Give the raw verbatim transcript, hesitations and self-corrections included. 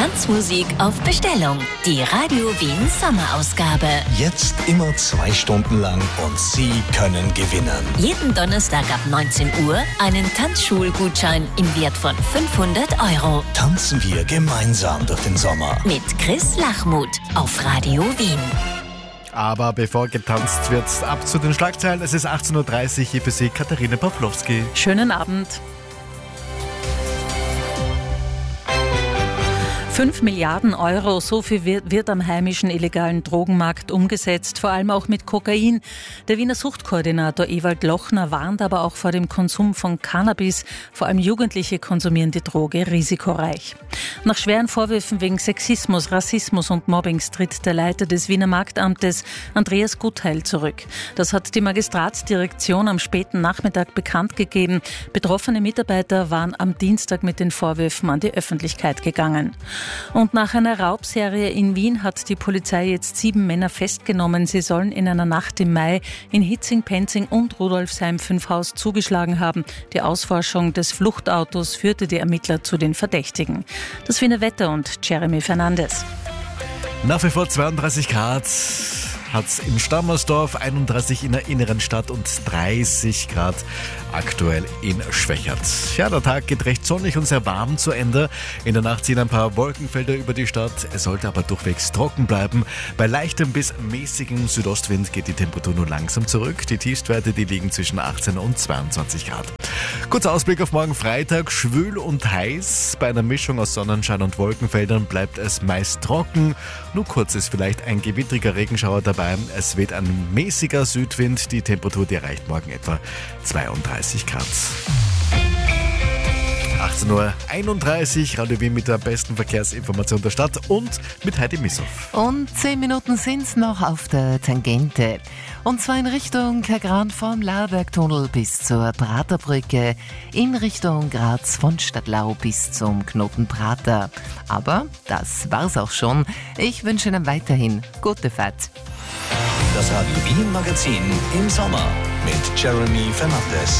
Tanzmusik auf Bestellung. Die Radio Wien Sommerausgabe. Jetzt immer zwei Stunden lang und Sie können gewinnen. Jeden Donnerstag ab neunzehn Uhr einen Tanzschulgutschein im Wert von fünfhundert Euro. Tanzen wir gemeinsam durch den Sommer. Mit Chris Lachmuth auf Radio Wien. Aber bevor getanzt wird, ab zu den Schlagzeilen. Es ist achtzehn Uhr dreißig, hier für Sie Katharina Pawlowski. Schönen Abend. Fünf Milliarden Euro, so viel wird, wird am heimischen illegalen Drogenmarkt umgesetzt, vor allem auch mit Kokain. Der Wiener Suchtkoordinator Ewald Lochner warnt aber auch vor dem Konsum von Cannabis. Vor allem Jugendliche konsumieren die Droge risikoreich. Nach schweren Vorwürfen wegen Sexismus, Rassismus und Mobbings tritt der Leiter des Wiener Marktamtes, Andreas Gutheil, zurück. Das hat die Magistratsdirektion am späten Nachmittag bekannt gegeben. Betroffene Mitarbeiter waren am Dienstag mit den Vorwürfen an die Öffentlichkeit gegangen. Und nach einer Raubserie in Wien hat die Polizei jetzt sieben Männer festgenommen. Sie sollen in einer Nacht im Mai in Hitzing, Penzing und Rudolfsheim-Fünfhaus zugeschlagen haben. Die Ausforschung des Fluchtautos führte die Ermittler zu den Verdächtigen. Das Wiener Wetter und Jeremy Fernandes. Nach wie vor zweiunddreißig Grad hat es im Stammersdorf, einunddreißig in der inneren Stadt und dreißig Grad aktuell in Schwächert. Ja, der Tag geht recht sonnig und sehr warm zu Ende. In der Nacht ziehen ein paar Wolkenfelder über die Stadt. Es sollte aber durchwegs trocken bleiben. Bei leichtem bis mäßigem Südostwind geht die Temperatur nun langsam zurück. Die Tiefstwerte, die liegen zwischen achtzehn und zweiundzwanzig Grad. Kurzer Ausblick auf morgen Freitag. Schwül und heiß. Bei einer Mischung aus Sonnenschein und Wolkenfeldern bleibt es meist trocken. Nur kurz ist vielleicht ein gewittriger Regenschauer dabei. Es weht ein mäßiger Südwind. Die Temperatur, die erreicht morgen etwa zweiunddreißig Grad. achtzehn Uhr einunddreißig, Radio Wien mit der besten Verkehrsinformation der Stadt und mit Heidi Missoff. Und zehn Minuten sind's noch auf der Tangente. Und zwar in Richtung Kagran vom Lauerbergtunnel bis zur Praterbrücke, in Richtung Graz von Stadtlau bis zum Knoten Prater. Aber das war's auch schon. Ich wünsche Ihnen weiterhin gute Fahrt. Das Radio Wien Magazin im Sommer mit Jeremy Fernandes.